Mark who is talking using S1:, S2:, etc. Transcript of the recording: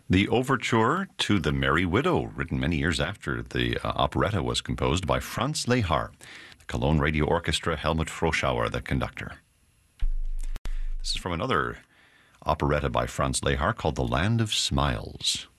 S1: The overture to The Merry Widow, written many years after the operetta was composed by Franz Lehár. The Cologne Radio Orchestra, Helmut Froschauer, the conductor. This is from another operetta by Franz Lehár called The Land of Smiles.